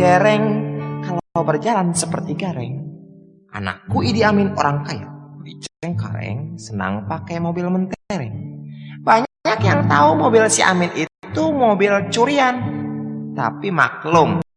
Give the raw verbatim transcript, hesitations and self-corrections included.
dereng, kalau berjalan seperti gareng. Anakku Idi Amin orang kaya, di Cengkareng, senang pakai mobil mentereng. Banyak yang tahu mobil si Amin itu mobil curian, tapi maklum